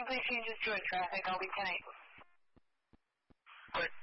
you please change this to a traffic? I'll be 10-8. Quick.